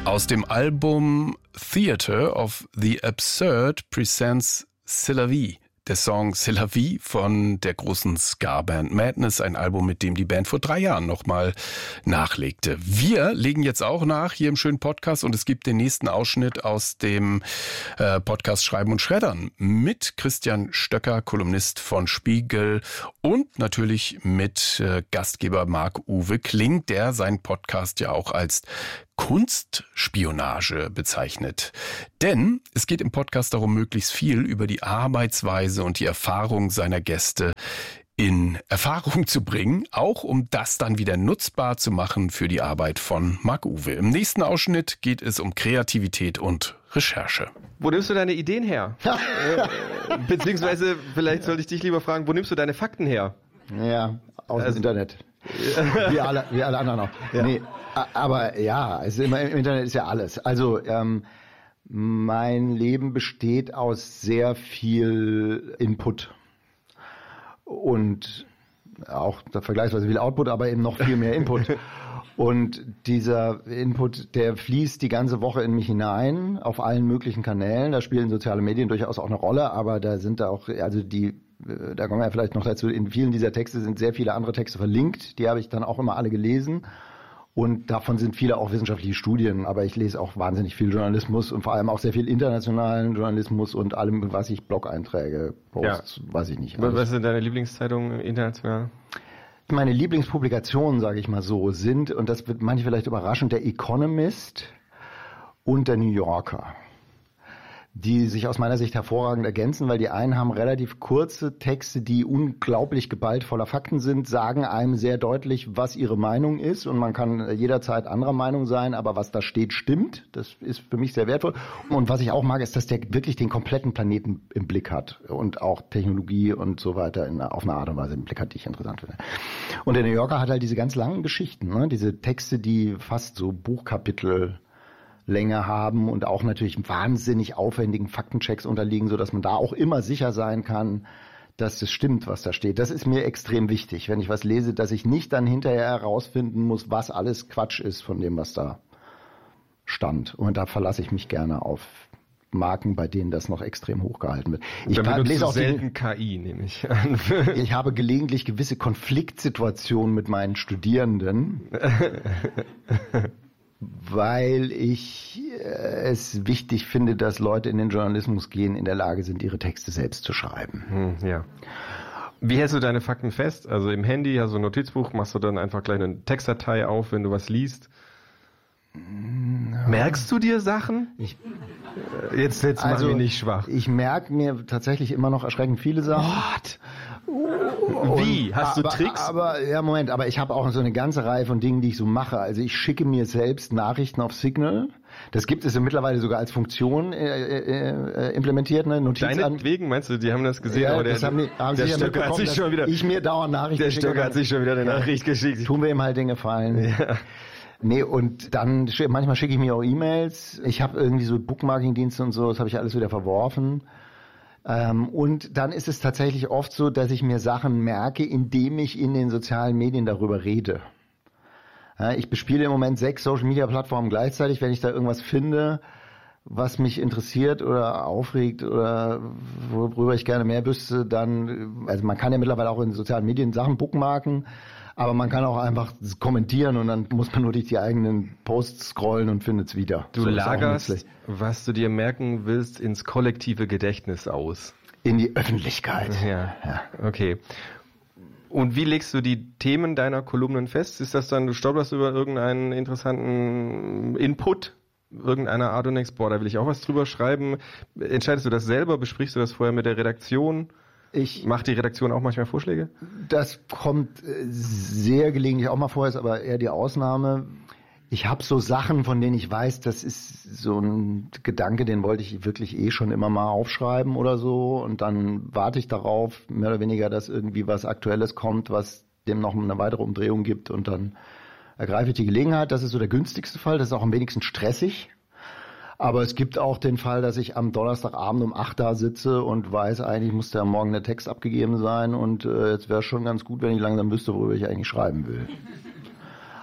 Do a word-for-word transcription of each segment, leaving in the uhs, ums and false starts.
Aus dem Album Theater of the Absurd presents C'est la vie. Der Song C'est la vie von der großen Ska-Band Madness, ein Album, mit dem die Band vor drei Jahren nochmal nachlegte. Wir legen jetzt auch nach hier im schönen Podcast und es gibt den nächsten Ausschnitt aus dem äh, Podcast Schreiben und Schreddern mit Christian Stöcker, Kolumnist von Spiegel und natürlich mit äh, Gastgeber Marc-Uwe Kling, der seinen Podcast ja auch als Kunstspionage bezeichnet. Denn es geht im Podcast darum, möglichst viel über die Arbeitsweise und die Erfahrung seiner Gäste in Erfahrung zu bringen, auch um das dann wieder nutzbar zu machen für die Arbeit von Marc-Uwe. Im nächsten Ausschnitt geht es um Kreativität und Recherche. Wo nimmst du deine Ideen her? äh, beziehungsweise, vielleicht sollte ich dich lieber fragen, wo nimmst du deine Fakten her? Ja, aus Also- dem Internet. Wie alle, wie alle anderen auch. Ja. Nee, a- aber ja, also im im Internet ist ja alles. Also ähm, mein Leben besteht aus sehr viel Input und auch vergleichsweise viel Output, aber eben noch viel mehr Input. Und dieser Input, der fließt die ganze Woche in mich hinein, auf allen möglichen Kanälen. Da spielen soziale Medien durchaus auch eine Rolle, aber da sind da auch, also die, da kommen wir vielleicht noch dazu, in vielen dieser Texte sind sehr viele andere Texte verlinkt. Die habe ich dann auch immer alle gelesen. Und davon sind viele auch wissenschaftliche Studien, aber ich lese auch wahnsinnig viel Journalismus und vor allem auch sehr viel internationalen Journalismus und allem, was ich Blog-Einträge, Posts, ja. weiß ich nicht. Was was sind deine Lieblingszeitungen international? Meine Lieblingspublikationen, sage ich mal so, sind, und das wird manche vielleicht überraschend, der Economist und der New Yorker, die sich aus meiner Sicht hervorragend ergänzen, weil die einen haben relativ kurze Texte, die unglaublich geballt voller Fakten sind, sagen einem sehr deutlich, was ihre Meinung ist und man kann jederzeit anderer Meinung sein, aber was da steht, stimmt. Das ist für mich sehr wertvoll. Und was ich auch mag, ist, dass der wirklich den kompletten Planeten im Blick hat und auch Technologie und so weiter in, auf eine Art und Weise im Blick hat, die ich interessant finde. Und der New Yorker hat halt diese ganz langen Geschichten, ne? Diese Texte, die fast so Buchkapitel Länge haben und auch natürlich wahnsinnig aufwendigen Faktenchecks unterliegen, sodass man da auch immer sicher sein kann, dass das stimmt, was da steht. Das ist mir extrem wichtig, wenn ich was lese, dass ich nicht dann hinterher herausfinden muss, was alles Quatsch ist von dem, was da stand. Und da verlasse ich mich gerne auf Marken, bei denen das noch extrem hochgehalten wird. Ich Dann benutzt lese du auch selten die, K I, nehme ich an. ich habe gelegentlich gewisse Konfliktsituationen mit meinen Studierenden, weil ich äh, es wichtig finde, dass Leute in den Journalismus gehen, in der Lage sind, ihre Texte selbst zu schreiben. Hm, ja. Wie hältst du deine Fakten fest? Also im Handy hast du ein Notizbuch, machst du dann einfach gleich eine Textdatei auf, wenn du was liest? Merkst du dir Sachen? Ich, Jetzt jetzt also, machen wir nicht schwach. Ich merke mir tatsächlich immer noch erschreckend viele Sachen. What? Wie? Hast du aber, Tricks? Aber, ja, Moment, aber ich habe auch so eine ganze Reihe von Dingen, die ich so mache. Also ich schicke mir selbst Nachrichten auf Signal. Das gibt es ja mittlerweile sogar als Funktion äh, äh, implementiert, ne? Notiz an. Deinetwegen, meinst du, die haben das gesehen? Ja, aber der, das haben die, haben der sie ja Stöcker hat mitbekommen, sich schon wieder, ich mir dauernd Nachrichten der schicke. Stöcker hat sich schon wieder eine Nachricht geschickt. Tun wir ihm halt den Gefallen. Ja. Nee, und dann, sch- manchmal schicke ich mir auch E-Mails. Ich habe irgendwie so Bookmarking-Dienste und so, das habe ich alles wieder verworfen. Ähm, und dann ist es tatsächlich oft so, dass ich mir Sachen merke, indem ich in den sozialen Medien darüber rede. Ja, ich bespiele im Moment sechs Social-Media-Plattformen gleichzeitig. Wenn ich da irgendwas finde, was mich interessiert oder aufregt oder worüber ich gerne mehr wüsste, dann, also man kann ja mittlerweile auch in sozialen Medien Sachen bookmarken, aber man kann auch einfach kommentieren und dann muss man nur durch die eigenen Posts scrollen und findet es wieder. Du So, ist auch lagerst, nützlich. was du dir merken willst, ins kollektive Gedächtnis aus. In die Öffentlichkeit. Ja, Ja. okay. Und wie legst du die Themen deiner Kolumnen fest? Ist das dann, du stolperst über irgendeinen interessanten Input irgendeiner Art und denkst, boah, da will ich auch was drüber schreiben? Entscheidest du das selber? Besprichst du das vorher mit der Redaktion? Ich, Macht die Redaktion auch manchmal Vorschläge? das kommt äh, sehr gelegentlich auch mal vor, ist aber eher die Ausnahme. Ich habe so Sachen, von denen ich weiß, das ist so ein Gedanke, den wollte ich wirklich eh schon immer mal aufschreiben oder so. Und dann warte ich darauf, mehr oder weniger, dass irgendwie was Aktuelles kommt, was dem noch eine weitere Umdrehung gibt. Und dann ergreife ich die Gelegenheit. Das ist so der günstigste Fall. Das ist auch am wenigsten stressig. Aber es gibt auch den Fall, dass ich am Donnerstagabend um acht da sitze und weiß, eigentlich muss da morgen der Text abgegeben sein. Und äh, jetzt wäre es schon ganz gut, wenn ich langsam wüsste, worüber ich eigentlich schreiben will.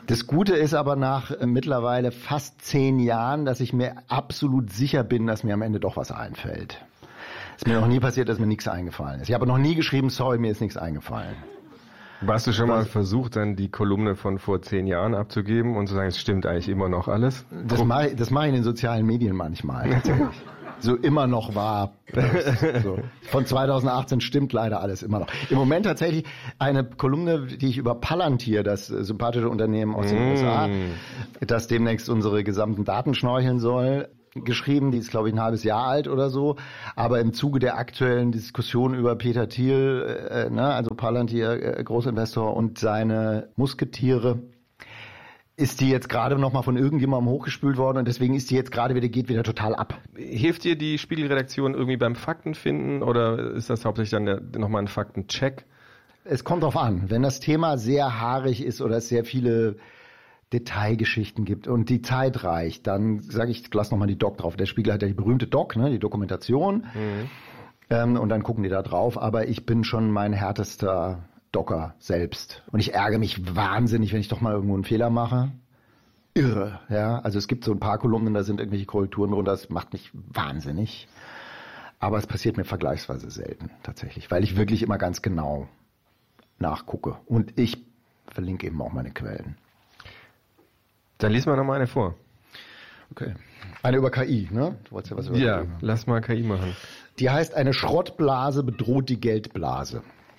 Das Gute ist aber nach äh, mittlerweile fast zehn Jahren, dass ich mir absolut sicher bin, dass mir am Ende doch was einfällt. Es ist mir noch nie passiert, dass mir nichts eingefallen ist. Ich habe noch nie geschrieben, sorry, mir ist nichts eingefallen. Hast du schon mal versucht, dann die Kolumne von vor zehn Jahren abzugeben und zu sagen, es stimmt eigentlich immer noch alles? Das mache ich, das mache ich in den sozialen Medien manchmal. Tatsächlich. So immer noch war. So. Von zweitausendachtzehn stimmt leider alles immer noch. Im Moment tatsächlich eine Kolumne, die ich über Palantir, das sympathische Unternehmen aus den mm. U S A, das demnächst unsere gesamten Daten schnorcheln soll, geschrieben, die ist glaube ich ein halbes Jahr alt oder so, aber im Zuge der aktuellen Diskussion über Peter Thiel, äh, ne, also Palantir, äh, Großinvestor und seine Musketiere, ist die jetzt gerade nochmal von irgendjemandem hochgespült worden und deswegen ist die jetzt gerade wieder, geht wieder total ab. Hilft dir die Spiegelredaktion irgendwie beim Faktenfinden oder ist das hauptsächlich dann der, nochmal ein Faktencheck? Es kommt drauf an, wenn das Thema sehr haarig ist oder es sehr viele Detailgeschichten gibt und die Zeit reicht, dann sage ich, lass nochmal die Doc drauf. Der Spiegel hat ja die berühmte Doc, ne, die Dokumentation. Mhm. Ähm, und dann gucken die da drauf. Aber ich bin schon mein härtester Docker selbst. Und ich ärgere mich wahnsinnig, wenn ich doch mal irgendwo einen Fehler mache. Irre, ja. Also es gibt so ein paar Kolumnen, da sind irgendwelche Korrekturen drunter. Das macht mich wahnsinnig. Aber es passiert mir vergleichsweise selten, tatsächlich. Weil ich wirklich immer ganz genau nachgucke. Und ich verlinke eben auch meine Quellen. Dann lies mal noch mal eine vor. Okay. Eine über K I, ne? Du wolltest ja was über ja, K I machen. Lass mal K I machen. Die heißt, eine Schrottblase bedroht die Geldblase.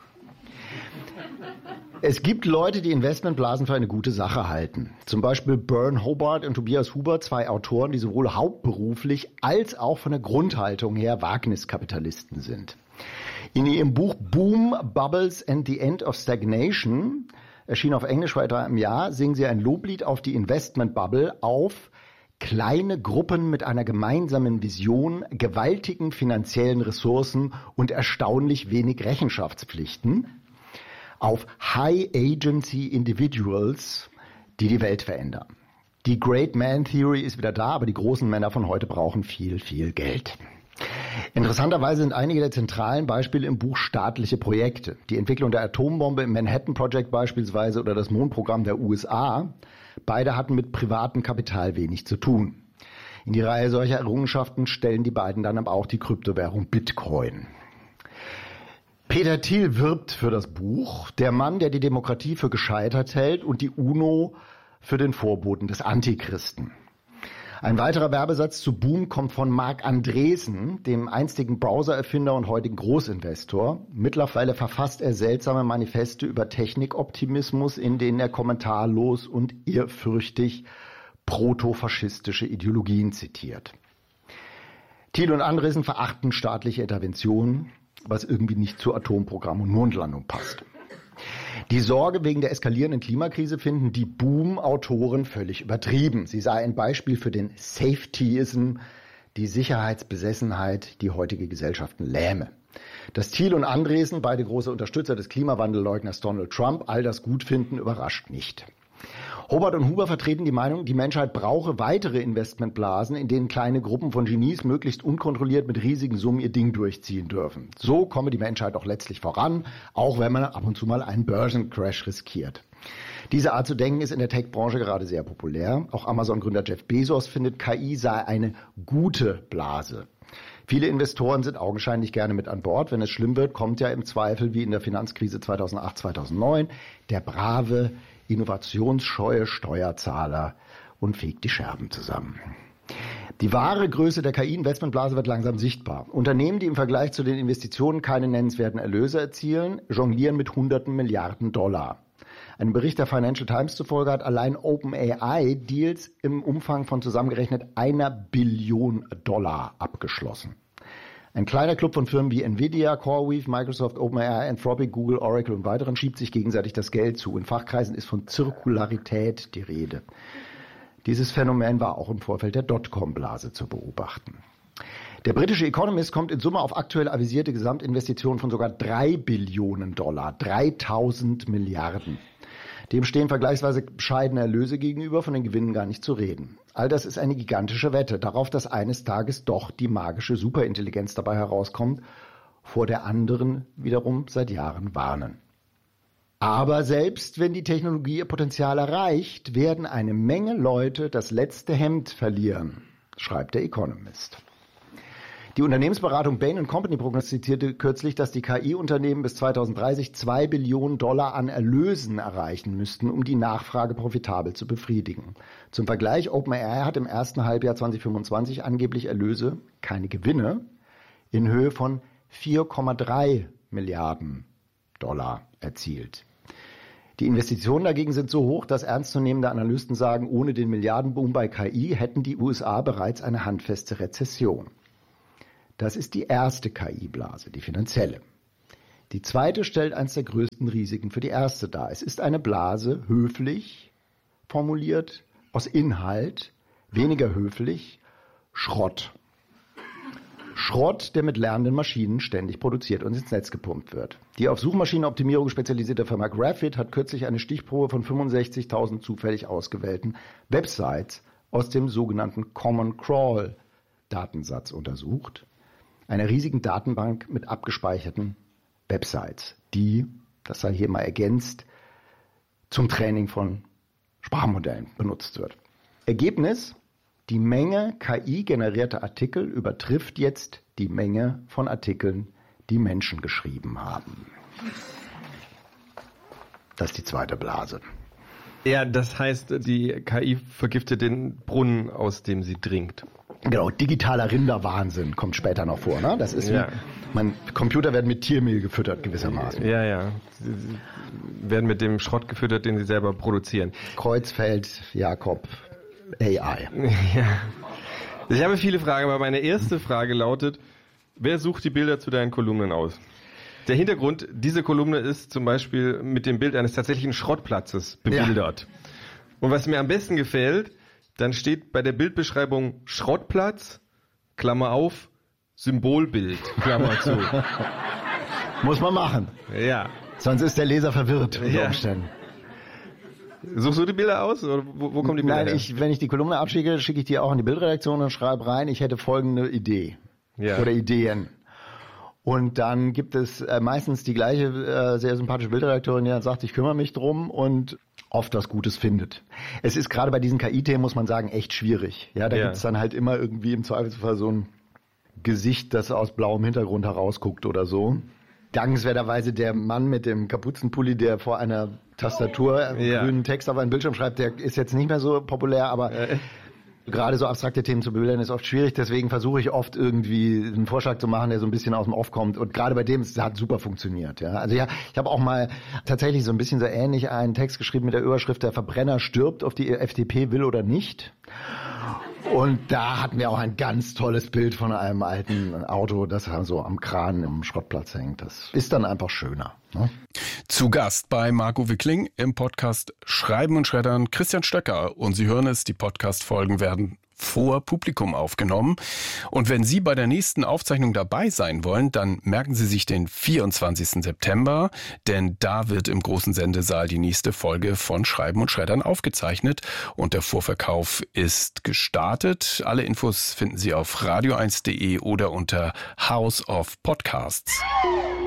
Es gibt Leute, die Investmentblasen für eine gute Sache halten. Zum Beispiel Byrne Hobart und Tobias Huber, zwei Autoren, die sowohl hauptberuflich als auch von der Grundhaltung her Wagniskapitalisten sind. In ihrem Buch Boom, Bubbles and the End of Stagnation, erschien auf Englisch vor etwa einem Jahr, singen sie ein Loblied auf die Investmentbubble, auf kleine Gruppen mit einer gemeinsamen Vision, gewaltigen finanziellen Ressourcen und erstaunlich wenig Rechenschaftspflichten, auf High-Agency Individuals, die die Welt verändern. Die Great Man Theory ist wieder da, aber die großen Männer von heute brauchen viel, viel Geld. Interessanterweise sind einige der zentralen Beispiele im Buch staatliche Projekte. Die Entwicklung der Atombombe im Manhattan Project beispielsweise oder das Mondprogramm der U S A. Beide hatten mit privatem Kapital wenig zu tun. In die Reihe solcher Errungenschaften stellen die beiden dann aber auch die Kryptowährung Bitcoin. Peter Thiel wirbt für das Buch, der Mann, der die Demokratie für gescheitert hält und die UNO für den Vorboten des Antichristen. Ein weiterer Werbesatz zu Boom kommt von Marc Andreessen, dem einstigen Browser-Erfinder und heutigen Großinvestor. Mittlerweile verfasst er seltsame Manifeste über Technikoptimismus, in denen er kommentarlos und ehrfürchtig protofaschistische Ideologien zitiert. Thiel und Andreessen verachten staatliche Interventionen, was irgendwie nicht zu Atomprogramm und Mondlandung passt. Die Sorge wegen der eskalierenden Klimakrise finden die Boom-Autoren völlig übertrieben. Sie sei ein Beispiel für den Safetyism, die Sicherheitsbesessenheit, die heutige Gesellschaften lähme. Dass Thiel und Andreessen, beide große Unterstützer des Klimawandelleugners Donald Trump, all das gut finden, überrascht nicht. Hobart und Huber vertreten die Meinung, die Menschheit brauche weitere Investmentblasen, in denen kleine Gruppen von Genies möglichst unkontrolliert mit riesigen Summen ihr Ding durchziehen dürfen. So komme die Menschheit auch letztlich voran, auch wenn man ab und zu mal einen Börsencrash riskiert. Diese Art zu denken ist in der Tech-Branche gerade sehr populär. Auch Amazon-Gründer Jeff Bezos findet, K I sei eine gute Blase. Viele Investoren sind augenscheinlich gerne mit an Bord. Wenn es schlimm wird, kommt ja im Zweifel wie in der Finanzkrise zweitausendacht, zweitausendneun der brave, innovationsscheue Steuerzahler und fegt die Scherben zusammen. Die wahre Größe der K I-Investmentblase wird langsam sichtbar. Unternehmen, die im Vergleich zu den Investitionen keine nennenswerten Erlöse erzielen, jonglieren mit hunderten Milliarden Dollar. Einem Bericht der Financial Times zufolge hat allein OpenAI Deals im Umfang von zusammengerechnet einer Billion Dollar abgeschlossen. Ein kleiner Club von Firmen wie Nvidia, CoreWeave, Microsoft, OpenAI, Anthropic, Google, Oracle und weiteren schiebt sich gegenseitig das Geld zu. In Fachkreisen ist von Zirkularität die Rede. Dieses Phänomen war auch im Vorfeld der Dotcom-Blase zu beobachten. Der britische Economist kommt in Summe auf aktuell avisierte Gesamtinvestitionen von sogar drei Billionen Dollar, dreitausend Milliarden. Dem stehen vergleichsweise bescheidene Erlöse gegenüber, von den Gewinnen gar nicht zu reden. All das ist eine gigantische Wette darauf, dass eines Tages doch die magische Superintelligenz dabei herauskommt, vor der anderen wiederum seit Jahren warnen. Aber selbst wenn die Technologie ihr Potenzial erreicht, werden eine Menge Leute das letzte Hemd verlieren, schreibt der Economist. Die Unternehmensberatung Bain and Company prognostizierte kürzlich, dass die K I-Unternehmen bis zweitausenddreißig zwei Billionen Dollar an Erlösen erreichen müssten, um die Nachfrage profitabel zu befriedigen. Zum Vergleich, OpenAI hat im ersten Halbjahr zweitausendfünfundzwanzig angeblich Erlöse, keine Gewinne, in Höhe von vier Komma drei Milliarden Dollar erzielt. Die Investitionen dagegen sind so hoch, dass ernstzunehmende Analysten sagen, ohne den Milliardenboom bei K I hätten die U S A bereits eine handfeste Rezession. Das ist die erste K I-Blase, die finanzielle. Die zweite stellt eines der größten Risiken für die erste dar. Es ist eine Blase, höflich formuliert, aus Inhalt, weniger höflich, Schrott. Schrott, der mit lernenden Maschinen ständig produziert und ins Netz gepumpt wird. Die auf Suchmaschinenoptimierung spezialisierte Firma Graphit hat kürzlich eine Stichprobe von fünfundsechzigtausend zufällig ausgewählten Websites aus dem sogenannten Common Crawl Datensatz untersucht. Einer riesigen Datenbank mit abgespeicherten Websites, die, das sei hier mal ergänzt, zum Training von Sprachmodellen benutzt wird. Ergebnis: Die Menge K I-generierter Artikel übertrifft jetzt die Menge von Artikeln, die Menschen geschrieben haben. Das ist die zweite Blase. Ja, das heißt, die K I vergiftet den Brunnen, aus dem sie trinkt. Genau, digitaler Rinderwahnsinn kommt später noch vor. Ne? Das ist wie, ja. man, Computer werden mit Tiermehl gefüttert gewissermaßen. Ja, ja. Sie werden mit dem Schrott gefüttert, den sie selber produzieren. Kreuzfeld, Jakob, A I. Ja. Ich habe viele Fragen, aber meine erste Frage lautet, wer sucht die Bilder zu deinen Kolumnen aus? Der Hintergrund, diese Kolumne ist zum Beispiel mit dem Bild eines tatsächlichen Schrottplatzes bebildert. Ja. Und was mir am besten gefällt, dann steht bei der Bildbeschreibung Schrottplatz, Klammer auf, Symbolbild, Klammer zu. Muss man machen. Ja. Sonst ist der Leser verwirrt unter ja. Umständen. Suchst du die Bilder aus? Oder wo, wo kommen die Bilder Nein, her? ich, wenn ich die Kolumne abschicke, schicke ich die auch in die Bildredaktion und schreibe rein, ich hätte folgende Idee. Ja. Oder Ideen. Und dann gibt es äh, meistens die gleiche äh, sehr sympathische Bildredakteurin, die dann sagt, ich kümmere mich drum und oft was Gutes findet. Es ist gerade bei diesen K I-Themen, muss man sagen, echt schwierig. Ja, da ja. gibt es dann halt immer irgendwie im Zweifelsfall so ein Gesicht, das aus blauem Hintergrund herausguckt oder so. Dankenswerterweise der Mann mit dem Kapuzenpulli, der vor einer Tastatur ja. grünen Text auf einen Bildschirm schreibt, der ist jetzt nicht mehr so populär, aber äh. gerade so abstrakte Themen zu bebildern ist oft schwierig, deswegen versuche ich oft irgendwie einen Vorschlag zu machen, der so ein bisschen aus dem Off kommt und gerade bei dem, es hat super funktioniert. Ja. Also ja, ich habe auch mal tatsächlich so ein bisschen so ähnlich einen Text geschrieben mit der Überschrift, der Verbrenner stirbt, ob die F D P will oder nicht. Und da hatten wir auch ein ganz tolles Bild von einem alten Auto, das so am Kran im Schrottplatz hängt. Das ist dann einfach schöner. Ne? Zu Gast bei Marco Wickling im Podcast Schreiben und Schreddern Christian Stöcker. Und Sie hören es, die Podcast-Folgen werden vor Publikum aufgenommen. Und wenn Sie bei der nächsten Aufzeichnung dabei sein wollen, dann merken Sie sich den vierundzwanzigsten September, denn da wird im großen Sendesaal die nächste Folge von Schreiben und Schreddern aufgezeichnet und der Vorverkauf ist gestartet. Alle Infos finden Sie auf radio eins punkt de oder unter House of Podcasts.